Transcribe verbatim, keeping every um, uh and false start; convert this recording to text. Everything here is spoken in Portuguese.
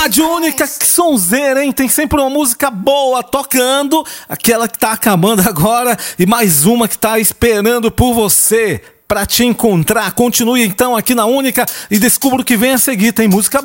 Rádio Única, que sonzeira, hein? Tem sempre uma música boa tocando, aquela que tá acabando agora e mais uma que tá esperando por você pra te encontrar. Continue então aqui na Única e descubra o que vem a seguir. Tem música boa.